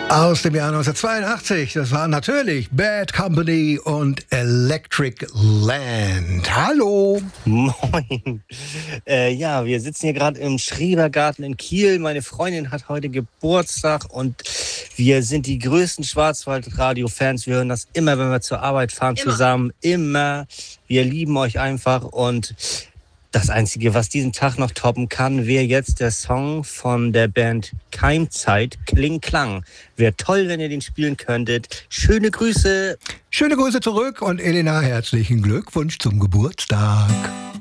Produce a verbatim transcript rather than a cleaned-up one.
Aus dem Jahr neunzehnhundertzweiundachtzig, das war natürlich Bad Company und Electric Land. Hallo. Moin. Äh, ja, wir sitzen hier gerade im Schrebergarten in Kiel. Meine Freundin hat heute Geburtstag und wir sind die größten Schwarzwaldradio-Fans. Wir hören das immer, wenn wir zur Arbeit fahren, Immer. zusammen. Immer. Wir lieben euch einfach und das Einzige, was diesen Tag noch toppen kann, wäre jetzt der Song von der Band Keimzeit, Kling Klang. Wäre toll, wenn ihr den spielen könntet. Schöne Grüße. Schöne Grüße zurück und Elena, herzlichen Glückwunsch zum Geburtstag.